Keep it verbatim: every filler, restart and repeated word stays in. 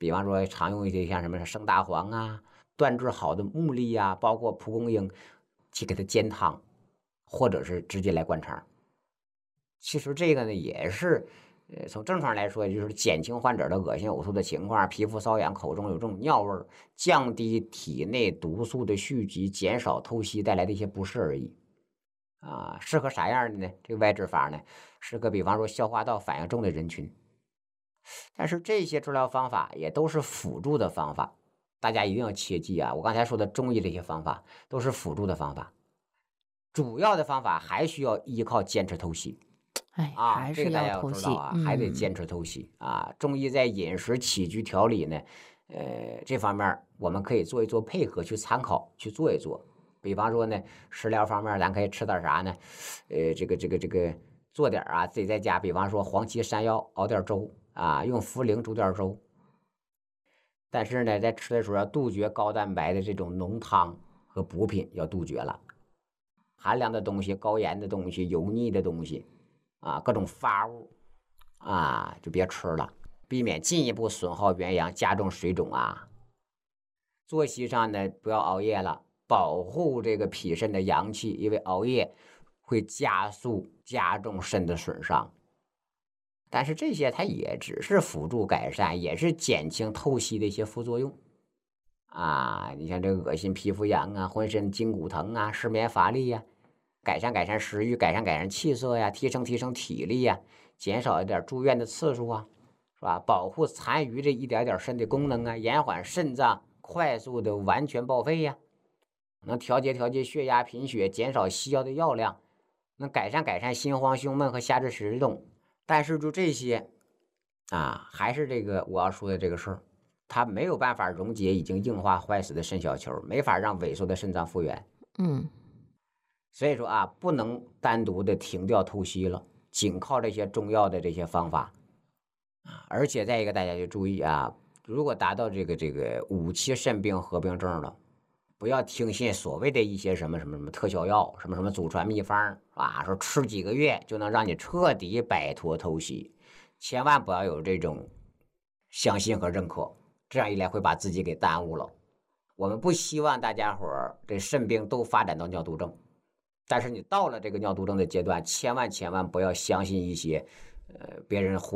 比方说常用一些像什么生大黄啊、断制好的木栗呀、包括蒲公英，去给它煎汤，或者是直接来灌肠。其实这个呢也是，呃，从正常来说，就是减轻患者的恶心呕吐的情况，皮肤瘙痒，口中有这种尿味，降低体内毒素的蓄积，减少透析带来的一些不适而已。啊，适合啥样的呢？这个外治法呢，适合比方说消化道反应重的人群。但是这些治疗方法也都是辅助的方法，大家一定要切记啊！我刚才说的中医这些方法都是辅助的方法，主要的方法还需要依靠坚持透析。 哎， 啊， 还是要这个大家要透析， 知道啊，还得嗯。 坚持透析啊。中医在饮食起居调理呢，呃，这方面我们可以做一做配合，去参考去做一做。比方说呢，食疗方面咱可以吃点啥呢？呃，这个这个这个做点啊，自己在家，比方说黄芪山药熬点粥啊，用茯苓煮点粥。但是呢，在吃的时候要杜绝高蛋白的这种浓汤和补品，要杜绝了。寒凉的东西、高盐的东西、油腻的东西啊，各种发物啊，就别吃了，避免进一步损耗元阳，加重水肿啊。作息上呢，不要熬夜了，保护这个脾肾的阳气，因为熬夜会加速加重肾的损伤。但是这些它也只是辅助改善，也是减轻透析的一些副作用啊。你像这个恶心、皮肤痒啊，浑身筋骨疼啊，失眠乏力呀、改善改善食欲，改善改善气色呀，提升提升体力呀，减少一点住院的次数啊，是吧？保护残余这一点点肾的功能啊，延缓肾脏快速的完全报废呀，能调节调节血压、贫血，减少西药的药量，能改善改善心慌、胸闷和下肢食动。但是就这些啊，还是这个我要说的这个事儿，它没有办法溶解已经硬化坏死的肾小球，没法让萎缩的肾脏复原。 嗯。 所以说啊，不能单独的停掉透析了，仅靠这些中药的这些方法啊。而且再一个，大家就注意啊，如果达到这个这个五期肾病合并症了，不要听信所谓的一些什么什么什么特效药，什么什么祖传秘方啊，说吃几个月就能让你彻底摆脱透析，千万不要有这种相信和认可，这样一来会把自己给耽误了。我们不希望大家伙儿这肾病都发展到尿毒症。但是你到了这个尿毒症的阶段，千万千万不要相信一些，呃，别人胡